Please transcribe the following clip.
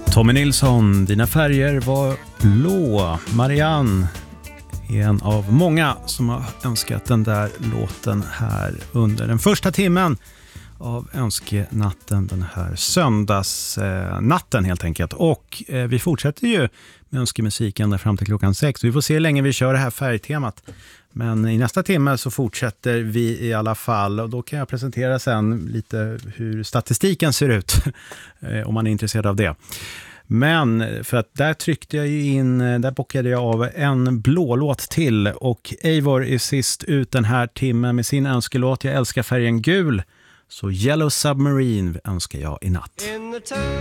Tommy Nilsson, dina färger var blå. Marianne är en av många som har önskat den där låten här under den första timmen av önskenatten, den här söndagsnatten helt enkelt. Och vi fortsätter ju med önskemusiken där fram till klockan 6. Vi får se hur länge vi kör det här färgtemat. Men i nästa timme så fortsätter vi i alla fall, och då kan jag presentera sen lite hur statistiken ser ut om man är intresserad av det. Men för att där tryckte jag ju in, där bockade jag av en blå låt till, och Eivor är sist ut den här timmen med sin önskelåt. Jag älskar färgen gul, så Yellow Submarine önskar jag i natt.